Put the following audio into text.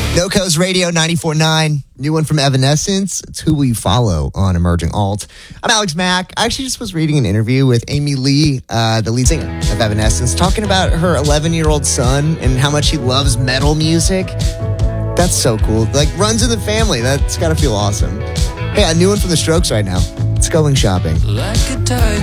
No Coast Radio 94.9. New one from Evanescence. It's Who We Follow on Emerging Alt. I'm Alex Mack. I actually just was reading an interview with Amy Lee, the lead singer of Evanescence, talking about her 11-year-old son and how much he loves metal music. That's so cool. Like, runs in the family. That's got to feel awesome. Hey, a new one from The Strokes right now. It's Going Shopping. Like a